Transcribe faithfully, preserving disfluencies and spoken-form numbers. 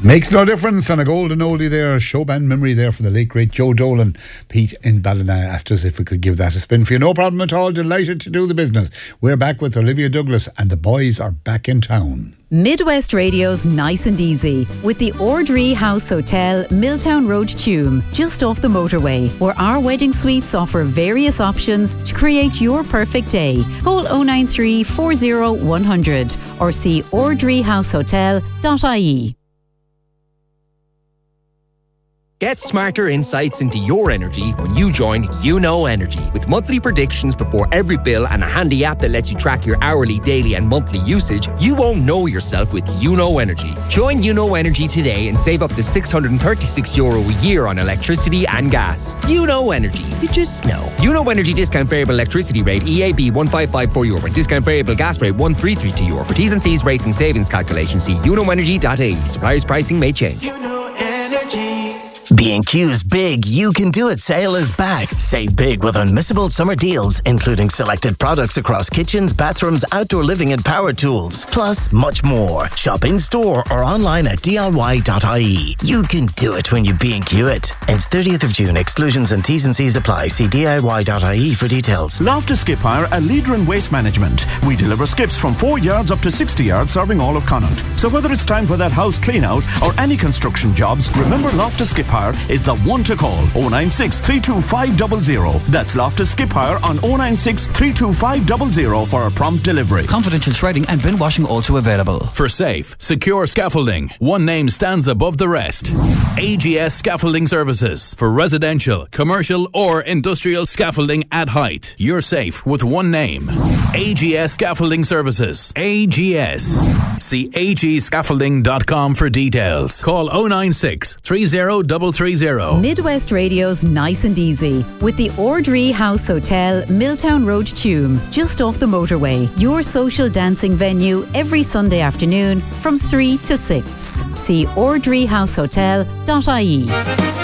Makes no difference, and a golden oldie there, a show band memory there for the late great Joe Dolan. Pete in Ballina asked us if we could give that a spin for you. No problem at all, delighted to do the business. We're back with Olivia Douglas, and the boys are back in town. Midwest Radio's Nice and Easy with the Ordree House Hotel, Milltown Road, Tuam, just off the motorway, where our wedding suites offer various options to create your perfect day. Call oh nine three, four oh, one hundred or see ordree house hotel dot I E. Get smarter insights into your energy when you join You Know Energy. With monthly predictions before every bill and a handy app that lets you track your hourly, daily and monthly usage, you won't know yourself with You Know Energy. Join You Know Energy today and save up to six hundred thirty-six euro a year on electricity and gas. You Know Energy. You just know. You Know Energy discount variable electricity rate E A B one five five four euro and discount variable gas rate one three three two euro. For T's and C's rates and savings calculation, see you know energy dot I E. Suppliers pricing may change. You Know Energy. B and Q's Big You Can Do It sale is back. Save big with unmissable summer deals, including selected products across kitchens, bathrooms, outdoor living and power tools. Plus, much more. Shop in store or online at D I Y dot I E. You can do it when you B and Q it. Ends thirtieth of June. Exclusions and T's and C's apply. See D I Y dot I E for details. Loftus Skip Hire, a leader in waste management. We deliver skips from four yards up to sixty yards, serving all of Connaught. So whether it's time for that house clean out or any construction jobs, remember Loftus Skip Hire is the one to call. oh nine six, three two five zero zero. That's Loftus Skip Hire on oh nine six, three two five zero zero for a prompt delivery. Confidential shredding and bin washing also available. For safe, secure scaffolding, one name stands above the rest. A G S Scaffolding Services. For residential, commercial or industrial scaffolding at height. You're safe with one name. A G S Scaffolding Services. A G S. See a g scaffolding dot com for details. Call oh nine six, three oh three three oh. Midwest Radio's Nice and Easy with the Ordree House Hotel, Milltown Road, Tuam, just off the motorway. Your social dancing venue every Sunday afternoon from three to six. See ordree house hotel dot I E.